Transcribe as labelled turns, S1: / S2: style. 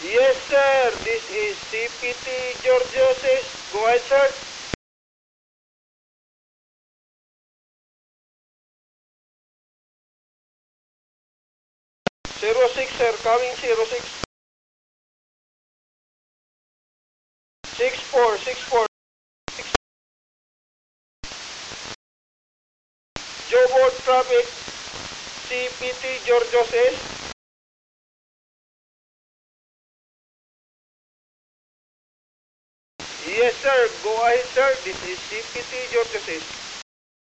S1: Yes, sir. This is CPT Georgios. Go ahead, sir. 06, sir. Coming 06. 64, 64. Jobot Traffic, CPT Georgios S. Yes, sir. Go ahead, sir. This is CPT Georgios S.